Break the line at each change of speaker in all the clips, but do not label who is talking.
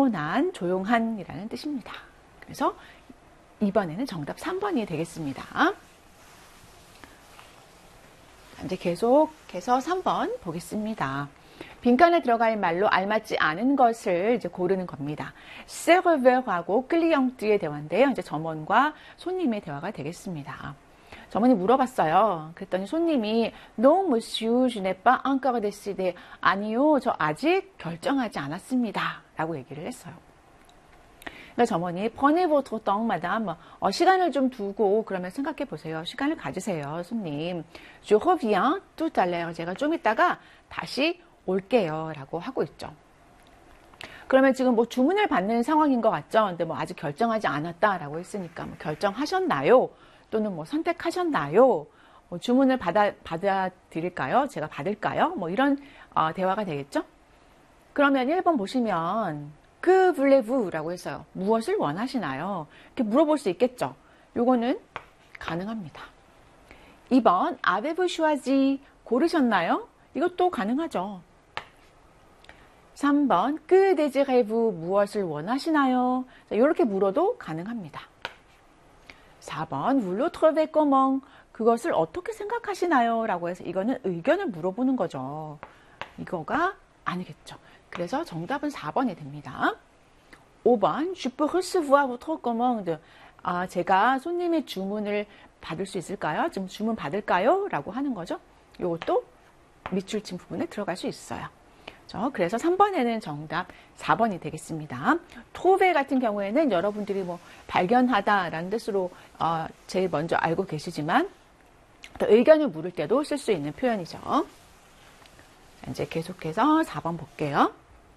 조용한, 조용한이라는 뜻입니다. 그래서 이번에는 정답 3번이 되겠습니다. 이제 계속해서 3번 보겠습니다. 빈칸에 들어갈 말로 알맞지 않은 것을 이제 고르는 겁니다. 세르베하고 클리앙트의 대화인데요. 이제 점원과 손님의 대화가 되겠습니다. 점원이 물어봤어요. 그랬더니 손님이 Non, monsieur, je n'ai pas encore décidé. 아니요, 저 아직 결정하지 않았습니다. 라고 얘기를 했어요. 그러니까 점원이 Prenez votre temps, madame. 시간을 좀 두고 그러면 생각해 보세요. 시간을 가지세요, 손님. Je reviens tout à l'heure. 제가 좀 이따가 다시 올게요. 라고 하고 있죠. 그러면 지금 뭐 주문을 받는 상황인 것 같죠? 근데 뭐 아직 결정하지 않았다라고 했으니까 뭐 결정하셨나요? 또는 뭐 선택하셨나요? 뭐 주문을 받아드릴까요? 제가 받을까요? 뭐 이런 대화가 되겠죠? 그러면 1번 보시면 que voulez-vous? 라고 했어요. 무엇을 원하시나요? 이렇게 물어볼 수 있겠죠? 요거는 가능합니다. 2번 avez-vous choisi? 고르셨나요? 이것도 가능하죠. 3번 que désirez-vous? 무엇을 원하시나요? 자, 이렇게 물어도 가능합니다. 4번 vous le trouvez comment? 그것을 어떻게 생각하시나요? 라고 해서 이거는 의견을 물어보는 거죠. 이거가 아니겠죠. 그래서 정답은 4번이 됩니다. 5번 je peux recevoir votre commande? 제가 손님의 주문을 받을 수 있을까요? 지금 주문 받을까요? 라고 하는 거죠. 이것도 밑줄친 부분에 들어갈 수 있어요. 그래서 3번에는 정답 4번이 되겠습니다. trouver 같은 경우에는 여러분들이 뭐 발견하다라는 뜻으로 제일 먼저 알고 계시지만 또 의견을 물을 때도 쓸 수 있는 표현이죠. 자, 이제 계속해서 4번 볼게요.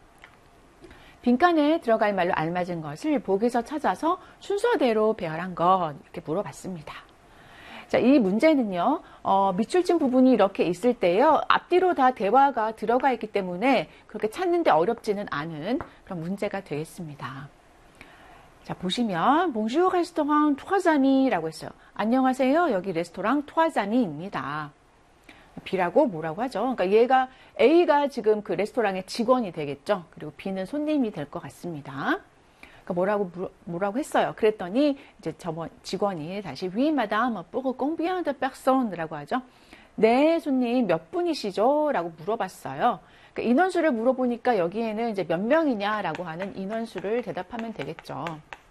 빈칸에 들어갈 말로 알맞은 것을 보기에서 찾아서 순서대로 배열한 것 이렇게 물어봤습니다. 자, 이 문제는요, 밑줄친 부분이 이렇게 있을 때요, 앞뒤로 다 대화가 들어가 있기 때문에 그렇게 찾는데 어렵지는 않은 그런 문제가 되겠습니다. 자, 보시면, Bonjour, restaurant trois amis 라고 했어요. 안녕하세요. 여기 레스토랑 trois amis입니다. B라고 뭐라고 하죠? 그러니까 얘가, A가 지금 그 레스토랑의 직원이 되겠죠. 그리고 B는 손님이 될 것 같습니다. 뭐라고 했어요. 그랬더니 이제 저번 직원이 다시 Oui, madame, pour combien de personnes? 라고 하죠. 네, 손님 몇 분이시죠? 라고 물어봤어요. 그러니까 인원수를 물어보니까 여기에는 이제 몇 명이냐라고 하는 인원수를 대답하면 되겠죠.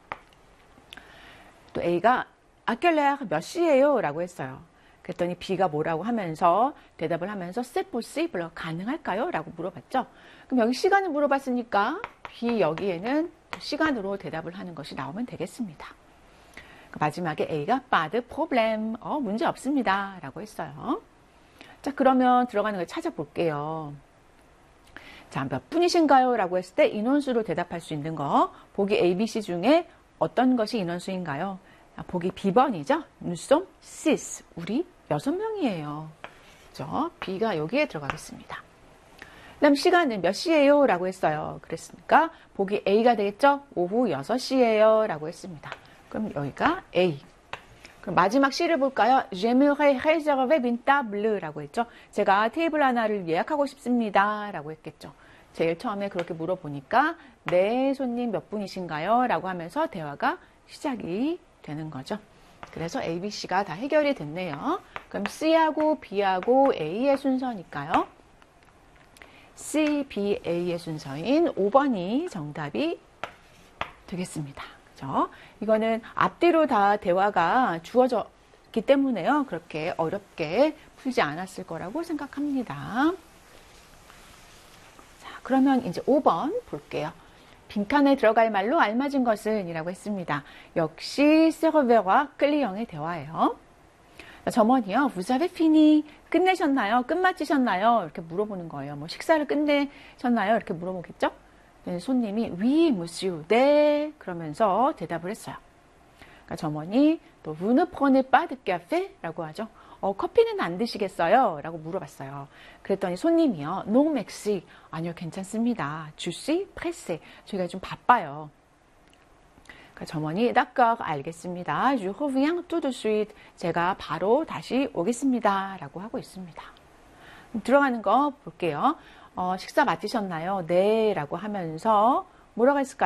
또 A가 à quelle heure? 몇 시예요? 라고 했어요. 그랬더니 B가 뭐라고 하면서 대답을 하면서 c'est possible? 가능할까요? 라고 물어봤죠. 그럼 여기 시간을 물어봤으니까 B 여기에는 시간으로 대답을 하는 것이 나오면 되겠습니다. 마지막에 A가 pas de problème, 문제 없습니다 라고 했어요. 자, 그러면 들어가는 걸 찾아볼게요. 자, 몇 분이신가요? 라고 했을 때 인원수로 대답할 수 있는 거 보기 A, B, C 중에 어떤 것이 인원수인가요? 보기 B번이죠. Nous sommes 6, 우리 6명이에요. 그렇죠? B가 여기에 들어가겠습니다. 그다음 시간은 몇 시예요? 라고 했어요. 그랬으니까 보기 A가 되겠죠? 오후 6시예요. 라고 했습니다. 그럼 여기가 A. 그럼 마지막 C를 볼까요? J'aimerais réserver une table 라고 했죠. 제가 테이블 하나를 예약하고 싶습니다. 라고 했겠죠. 제일 처음에 그렇게 물어보니까 네, 손님 몇 분이신가요? 라고 하면서 대화가 시작이 되는 거죠. 그래서 A, B, C가 다 해결이 됐네요. 그럼 C하고 B하고 A의 순서니까요. C, B, A의 순서인 5번이 정답이 되겠습니다. 그죠? 이거는 앞뒤로 다 대화가 주어졌기 때문에요. 그렇게 어렵게 풀지 않았을 거라고 생각합니다. 자, 그러면 이제 5번 볼게요. 빈칸에 들어갈 말로 알맞은 것은 이라고 했습니다. 역시 세르베와 클리앙의 대화예요. 점원이요. Vous avez fini? 끝내셨나요? 끝마치셨나요? 이렇게 물어보는 거예요. 뭐 식사를 끝내셨나요? 이렇게 물어보겠죠? 손님이 Oui, monsieur. 네. 그러면서 대답을 했어요. 그러니까 점원이 또 Vous ne prenez pas de café? 라고 하죠. 커피는 안 드시겠어요? 라고 물어봤어요. 그랬더니 손님이요. Non, merci. 아니요, 괜찮습니다. Je suis pressé. 저희가 좀 바빠요. 점원이 d'accord, 알겠습니다. Je reviens tout de suite. 제가 바로 다시 오겠습니다. 라고 하고 있습니다. 들어가는 거 볼게요. 식사 마치셨나요? 네. 라고 하면서 뭐라고 했을까요?